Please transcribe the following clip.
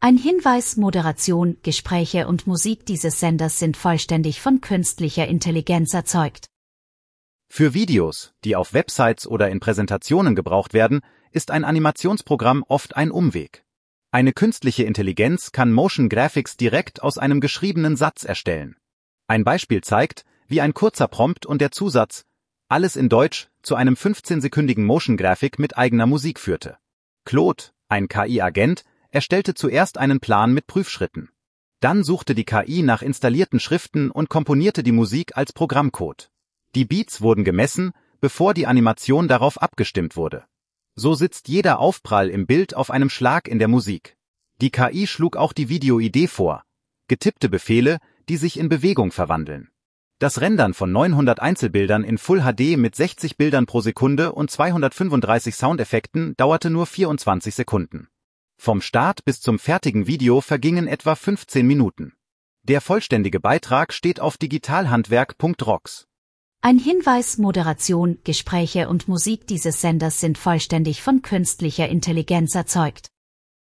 Ein Hinweis: Moderation, Gespräche und Musik dieses Senders sind vollständig von künstlicher Intelligenz erzeugt. Für Videos, die auf Websites oder in Präsentationen gebraucht werden, ist ein Animationsprogramm oft ein Umweg. Eine künstliche Intelligenz kann Motion Graphics direkt aus einem geschriebenen Satz erstellen. Ein Beispiel zeigt, wie ein kurzer Prompt und der Zusatz »Alles in Deutsch« zu einem 15-sekündigen Motion Graphic mit eigener Musik führte. Claude, ein KI-Agent, erstellte zuerst einen Plan mit Prüfschritten. Dann suchte die KI nach installierten Schriften und komponierte die Musik als Programmcode. Die Beats wurden gemessen, bevor die Animation darauf abgestimmt wurde. So sitzt jeder Aufprall im Bild auf einem Schlag in der Musik. Die KI schlug auch die Videoidee vor. Getippte Befehle, die sich in Bewegung verwandeln. Das Rendern von 900 Einzelbildern in Full HD mit 60 Bildern pro Sekunde und 235 Soundeffekten dauerte nur 24 Sekunden. Vom Start bis zum fertigen Video vergingen etwa 15 Minuten. Der vollständige Beitrag steht auf digitalhandwerk.rocks. Ein Hinweis: Moderation, Gespräche und Musik dieses Senders sind vollständig von künstlicher Intelligenz erzeugt.